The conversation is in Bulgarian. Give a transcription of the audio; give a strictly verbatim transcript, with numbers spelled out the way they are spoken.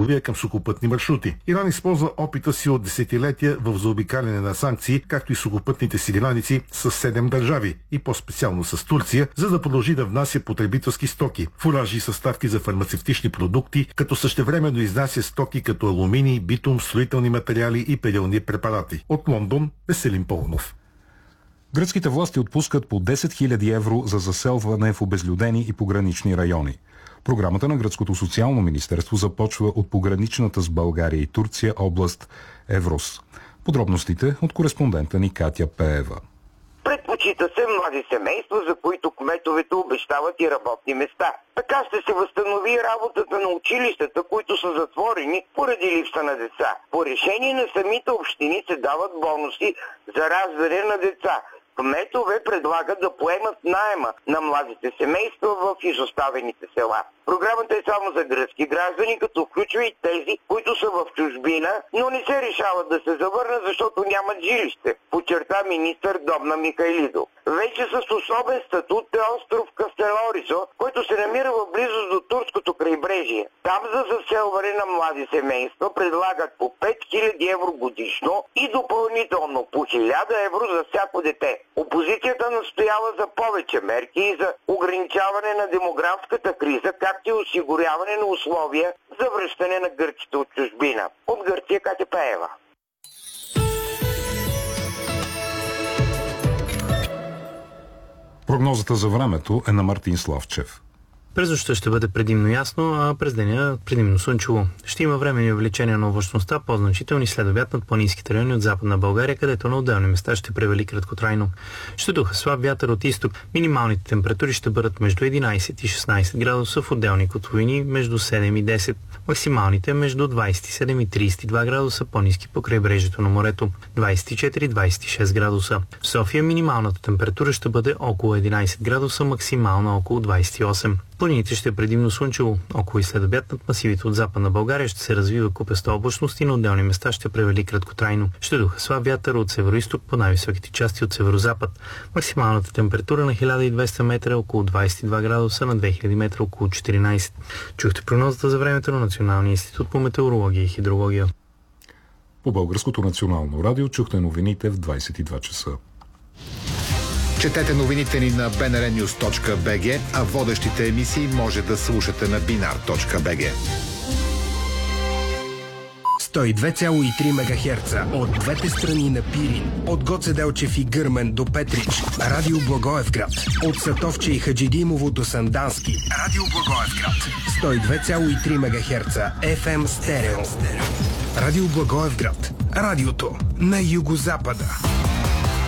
търговия към сухопътни маршрути. Иран използва опита си от десетилетия в заобикаляне на санкции, както и сухопътните си граници с седем държави и по-специално с Турция, за да продължи да внася потребителски стоки, фуражи и съставки за фармацевтични продукти, като същевременно изнася стоки като алуминий, битум, строителни материали и педелни препарати. От Лондон, Веселин Пълнов. Гръцките власти отпускат по десет хиляди евро за заселване в обезлюдени и погранични райони. Програмата на Гръцкото социално министерство започва от пограничната с България и Турция област Еврос. Подробностите от кореспондента ни Катя Пеева. Предпочита се млади семейства, за които кметовете обещават и работни места. Така ще се възстанови работата на училищата, които са затворени поради липса на деца. По решение на самите общини се дават бонуси за раждане на деца. Кметове предлагат да поемат наема на младите семейства в изоставените села. Програмата е само за гръцки граждани, като включва и тези, които са в чужбина, но не се решават да се завърнат, защото нямат жилище, подчерта министър Добна Михайлидо. Вече с особен статут е остров Кастелорисо, който се намира в близост до турското крайбрежие. Там за заселване на млади семейства предлагат по пет хиляди евро годишно и допълнително по хиляда евро за всяко дете. Опозицията настоява за повече мерки и за ограничаване на демографската криза, както и осигуряване на условия за връщане на гърците от чужбина. От Гърция, Катя Пеева. Прогнозата за времето е на Мартин Славчев. През нощта ще бъде предимно ясно, а през деня предимно слънчево. Ще има временни увеличения на облачността, по-значителни след обяд над планинските райони от Западна България, където на отделни места ще превали краткотрайно. Ще духа слаб вятър от изток. Минималните температури ще бъдат между единайсет и шестнайсет градуса, в отделни котловини между седем и десет. Максималните между двайсет и седем и трийсет и два градуса, по-ниски по крайбрежието на морето. двайсет и четири до двайсет и шест градуса. В София минималната температура ще бъде около единайсет градуса, максимална около двайсет и осем. Планините ще е предимно слънчево. Около и след обяд над масивите от Западна България ще се развива купеста облачност и на отделни места ще превали краткотрайно. Ще духа слаб вятър от североизток по най-високите части от северозапад. Максималната температура на хиляда и двеста метра е около двайсет и два градуса, на две хиляди метра около четиринайсет. Чухте прогнозата за времето на Националния институт по метеорология и хидрология. По Българското национално радио чухте новините в двайсет и два часа. Четете новините ни на би ен ар нюз точка би джи, а водещите емисии може да слушате на бинар точка би джи. сто и две цяло и три мегахерца от двете страни на Пирин, от Гоце Делчев и Гърмен до Петрич, Радио Благоевград, от Сатовче и Хаджидимово до Сандански, Радио Благоевград, сто и две цяло и три мегахерца еф ем стерео. Радио Благоевград, радиото на югозапада.